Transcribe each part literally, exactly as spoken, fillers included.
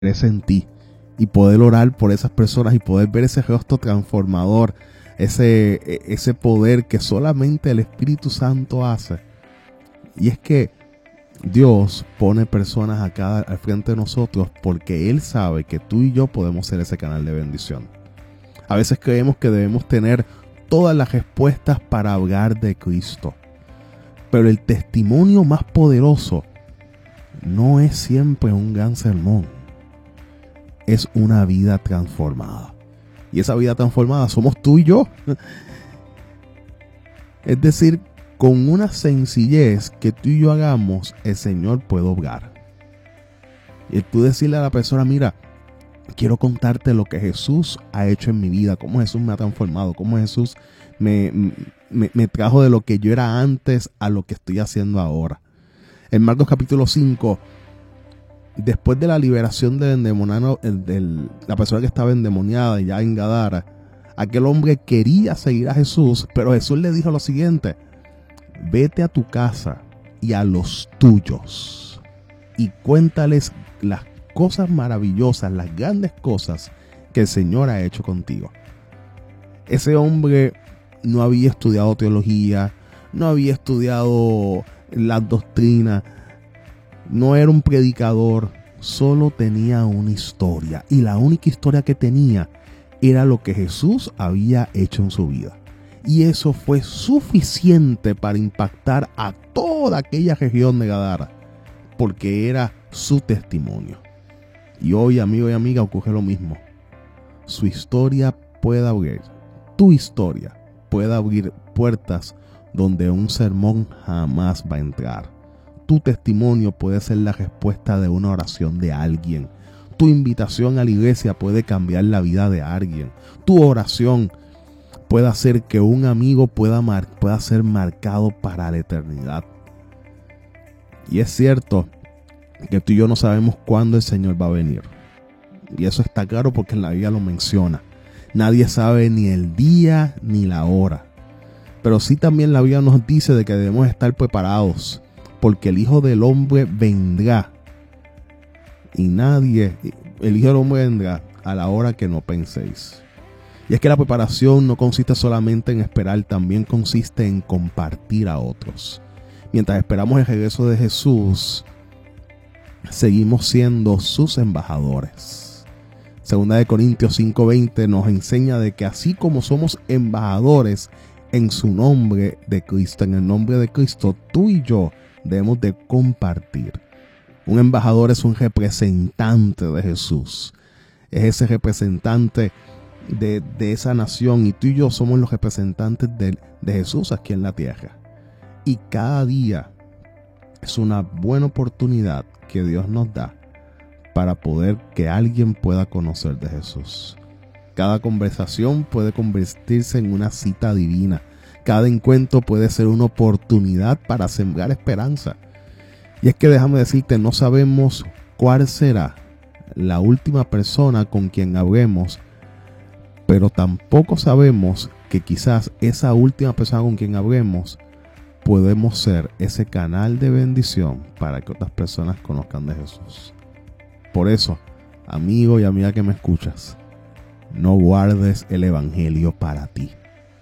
es en ti y poder orar por esas personas y poder ver ese rostro transformador, ese, ese poder que solamente el Espíritu Santo hace. Y es que Dios pone personas acá al frente de nosotros porque Él sabe que tú y yo podemos ser ese canal de bendición. A veces creemos que debemos tener todas las respuestas para hablar de Cristo, pero el testimonio más poderoso no es siempre un gran sermón, es una vida transformada. Y esa vida transformada somos tú y yo. Es decir, con una sencillez que tú y yo hagamos, el Señor puede obrar. Y tú decirle a la persona, mira, quiero contarte lo que Jesús ha hecho en mi vida, cómo Jesús me ha transformado, cómo Jesús me, me, me trajo de lo que yo era antes a lo que estoy haciendo ahora. En Marcos capítulo cinco, después de la liberación del endemoniado, el, del, la persona que estaba endemoniada ya en Gadara, aquel hombre quería seguir a Jesús, pero Jesús le dijo lo siguiente: vete a tu casa y a los tuyos y cuéntales las cosas maravillosas, las grandes cosas que el Señor ha hecho contigo. Ese hombre no había estudiado teología, no había estudiado las doctrinas, no era un predicador, solo tenía una historia, y la única historia que tenía era lo que Jesús había hecho en su vida. Y eso fue suficiente para impactar a toda aquella región de Gadara, porque era su testimonio. Y hoy, amigo y amiga, ocurre lo mismo. Su historia puede abrir, tu historia puede abrir puertas donde un sermón jamás va a entrar. Tu testimonio puede ser la respuesta de una oración de alguien. Tu invitación a la iglesia puede cambiar la vida de alguien. Tu oración puede hacer que un amigo pueda, mar- pueda ser marcado para la eternidad. Y es cierto que tú y yo no sabemos cuándo el Señor va a venir. Y eso está claro porque en la Biblia lo menciona. Nadie sabe ni el día ni la hora. Pero sí también la Biblia nos dice de que debemos estar preparados, porque el Hijo del Hombre vendrá. Y nadie, el Hijo del Hombre vendrá a la hora que no penséis. Y es que la preparación no consiste solamente en esperar, también consiste en compartir a otros. Mientras esperamos el regreso de Jesús, seguimos siendo sus embajadores. Segunda de Corintios cinco veinte nos enseña de que así como somos embajadores en su nombre de Cristo, en el nombre de Cristo, tú y yo debemos de compartir. Un embajador es un representante de Jesús. Es ese representante de, de esa nación, y tú y yo somos los representantes de, de Jesús aquí en la tierra. Y cada día es una buena oportunidad que Dios nos da para poder que alguien pueda conocer de Jesús. Cada conversación puede convertirse en una cita divina. Cada encuentro puede ser una oportunidad para sembrar esperanza. Y es que déjame decirte, no sabemos cuál será la última persona con quien hablemos, pero tampoco sabemos que quizás esa última persona con quien hablemos podemos ser ese canal de bendición para que otras personas conozcan de Jesús. Por eso, amigo y amiga que me escuchas, no guardes el evangelio para ti.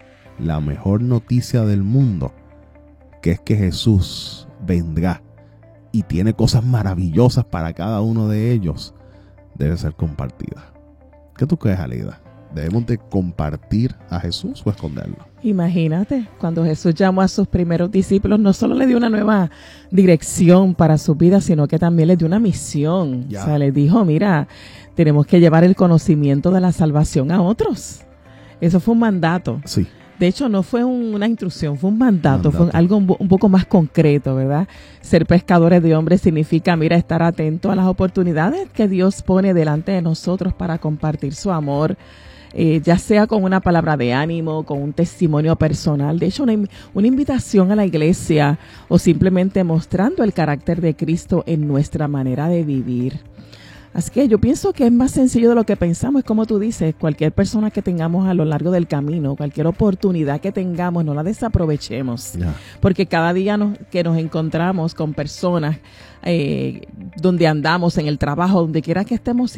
La mejor noticia del mundo, que es que Jesús vendrá y tiene cosas maravillosas para cada uno de ellos, debe ser compartida. ¿Qué tú crees, Aleida? ¿Debemos de compartir a Jesús o esconderlo? Imagínate, cuando Jesús llamó a sus primeros discípulos, no solo le dio una nueva dirección para su vida, sino que también les dio una misión. Ya. O sea, les dijo, mira, tenemos que llevar el conocimiento de la salvación a otros. Eso fue un mandato. Sí. De hecho, no fue un, una instrucción, fue un mandato, mandato. Fue algo un, un poco más concreto, ¿verdad? Ser pescadores de hombres significa, mira, estar atento a las oportunidades que Dios pone delante de nosotros para compartir su amor, eh, ya sea con una palabra de ánimo, con un testimonio personal. De hecho, una, una invitación a la iglesia o simplemente mostrando el carácter de Cristo en nuestra manera de vivir. Así que yo pienso que es más sencillo de lo que pensamos. Es como tú dices, cualquier persona que tengamos a lo largo del camino, cualquier oportunidad que tengamos, no la desaprovechemos. Yeah. Porque cada día nos, que nos encontramos con personas eh, donde andamos, en el trabajo, donde quiera que estemos,